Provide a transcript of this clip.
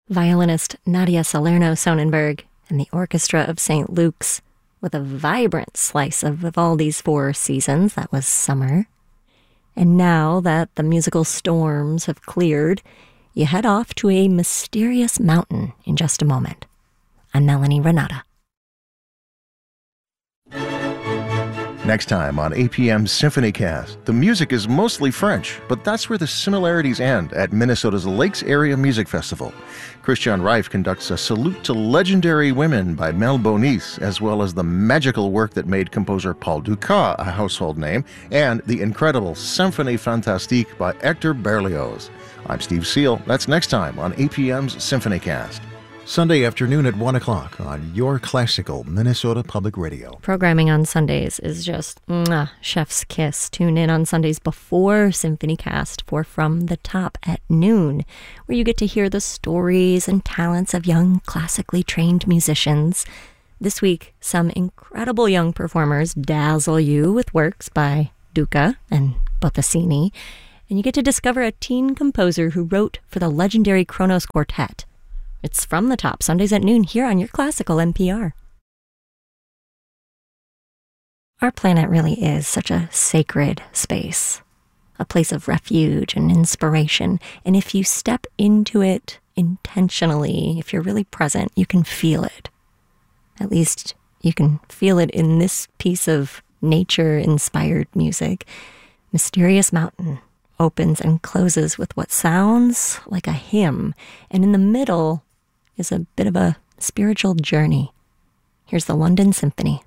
Violinist Nadia Salerno-Sonnenberg and the Orchestra of St. Luke's with a vibrant slice of Vivaldi's Four Seasons. That was summer. And now that the musical storms have cleared, you head off to a mysterious mountain in just a moment. I'm Melanie Renata. Next time on APM's SymphonyCast, the music is mostly French, but that's where the similarities end at Minnesota's Lakes Area Music Festival. Christian Reif conducts a salute to legendary women by Mel Bonis, as well as the magical work that made composer Paul Dukas a household name, and the incredible Symphonie Fantastique by Hector Berlioz. I'm Steve Seal. That's next time on APM's SymphonyCast. Sunday afternoon at 1 o'clock on your classical Minnesota Public Radio. Programming on Sundays is just chef's kiss. Tune in on Sundays before SymphonyCast for From the Top at noon, where you get to hear the stories and talents of young classically trained musicians. This week, some incredible young performers dazzle you with works by Dukas and Bottesini, and you get to discover a teen composer who wrote for the legendary Kronos Quartet. It's From the Top, Sundays at noon, here on your classical NPR. Our planet really is such a sacred space, a place of refuge and inspiration. And if you step into it intentionally, if you're really present, you can feel it. At least you can feel it in this piece of nature-inspired music. Mysterious Mountain opens and closes with what sounds like a hymn, and in the middle is a bit of a spiritual journey. Here's the London Symphony.